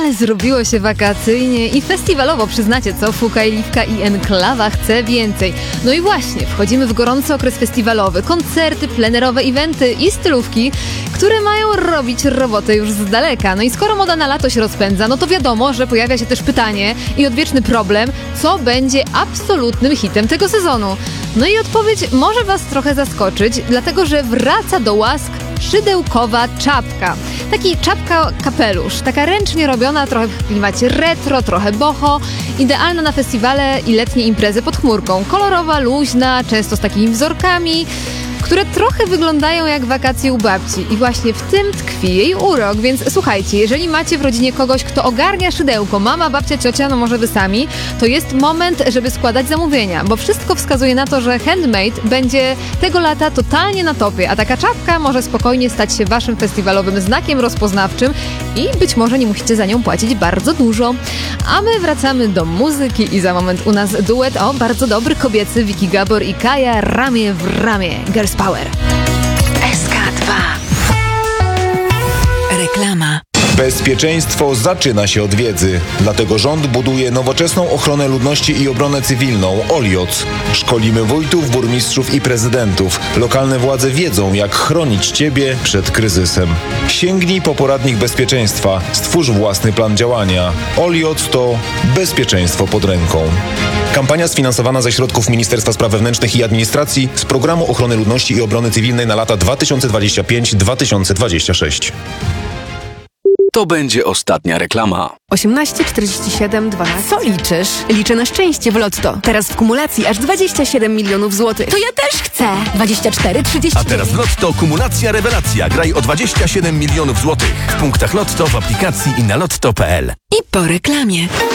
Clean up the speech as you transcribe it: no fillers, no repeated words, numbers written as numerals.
Ale zrobiło się wakacyjnie i festiwalowo, przyznacie co? Fuka i Liwka i Enklawa chce więcej. No i właśnie, wchodzimy w gorący okres festiwalowy. Koncerty, plenerowe eventy i stylówki, które mają robić robotę już z daleka. No i skoro moda na lato się rozpędza, no to wiadomo, że pojawia się też pytanie i odwieczny problem, co będzie absolutnym hitem tego sezonu. No i odpowiedź może was trochę zaskoczyć, dlatego że wraca do łask szydełkowa czapka. Taki czapka kapelusz, taka ręcznie robiona, trochę w klimacie retro, trochę boho, idealna na festiwale i letnie imprezy pod chmurką. Kolorowa, luźna, często z takimi wzorkami, które trochę wyglądają jak wakacje u babci. I właśnie w tym tkwi jej urok, więc słuchajcie, jeżeli macie w rodzinie kogoś, kto ogarnia szydełko, mama, babcia, ciocia, no może wy sami, to jest moment, żeby składać zamówienia, bo wszystko wskazuje na to, że handmade będzie tego lata totalnie na topie, a taka czapka może spokojnie stać się waszym festiwalowym znakiem rozpoznawczym i być może nie musicie za nią płacić bardzo dużo. A my wracamy do muzyki i za moment u nas duet, bardzo dobry kobiecy, Vicky Gabor i Kaja, ramię w ramię. Girls Power. SK2. Reklama. Bezpieczeństwo zaczyna się od wiedzy. Dlatego rząd buduje nowoczesną ochronę ludności i obronę cywilną OLIOC. Szkolimy wójtów, burmistrzów i prezydentów. Lokalne władze wiedzą, jak chronić Ciebie przed kryzysem. Sięgnij po poradnik bezpieczeństwa. Stwórz własny plan działania. OLIOC to bezpieczeństwo pod ręką. Kampania sfinansowana ze środków Ministerstwa Spraw Wewnętrznych i Administracji z Programu Ochrony Ludności i Obrony Cywilnej na lata 2025-2026. To będzie ostatnia reklama. 18 47 12. Co liczysz? Liczę na szczęście w Lotto. Teraz w kumulacji aż 27 milionów złotych. To ja też chcę. 24, 30. A teraz w Lotto kumulacja rewelacja. Graj o 27 milionów złotych. W punktach Lotto, w aplikacji i na lotto.pl. I po reklamie.